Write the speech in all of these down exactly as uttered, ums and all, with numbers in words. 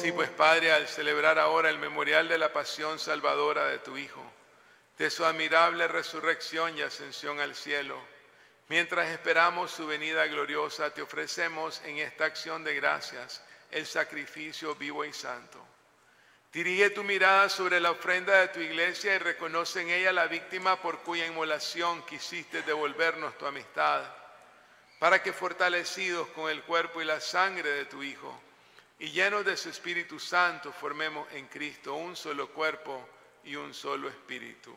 Así pues, Padre, al celebrar ahora el memorial de la pasión salvadora de tu Hijo, de su admirable resurrección y ascensión al cielo, mientras esperamos su venida gloriosa, te ofrecemos en esta acción de gracias el sacrificio vivo y santo. Dirige tu mirada sobre la ofrenda de tu iglesia y reconoce en ella la víctima por cuya inmolación quisiste devolvernos tu amistad, para que fortalecidos con el cuerpo y la sangre de tu Hijo y llenos de su Espíritu Santo formemos en Cristo un solo cuerpo y un solo espíritu.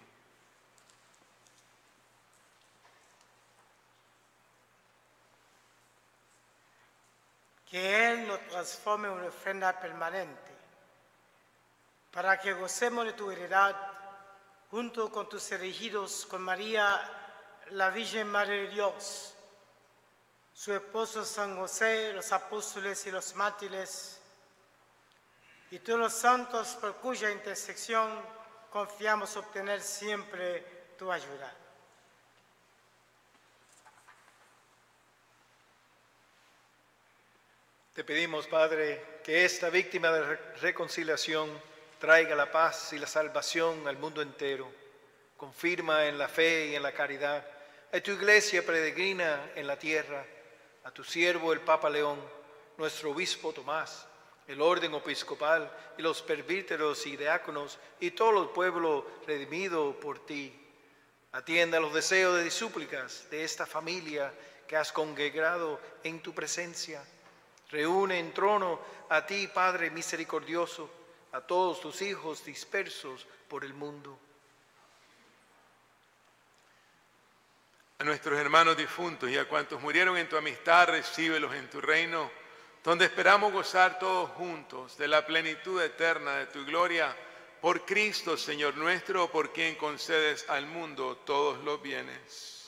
Que Él nos transforme en una ofrenda permanente, para que gocemos de tu heredad, junto con tus elegidos, con María, la Virgen Madre de Dios, su esposo San José, los apóstoles y los mártires, y todos los santos por cuya intersección confiamos obtener siempre tu ayuda. Te pedimos, Padre, que esta víctima de reconciliación traiga la paz y la salvación al mundo entero. Confirma en la fe y en la caridad a tu iglesia peregrina en la tierra, a tu siervo el Papa León, nuestro obispo Tomás, el orden episcopal y los presbíteros y diáconos y todo el pueblo redimido por ti. Atienda los deseos y súplicas de esta familia que has congregado en tu presencia. Reúne en trono a ti, Padre misericordioso, a todos tus hijos dispersos por el mundo. A nuestros hermanos difuntos y a cuantos murieron en tu amistad, recíbelos en tu reino, donde esperamos gozar todos juntos de la plenitud eterna de tu gloria, por Cristo, Señor nuestro, por quien concedes al mundo todos los bienes.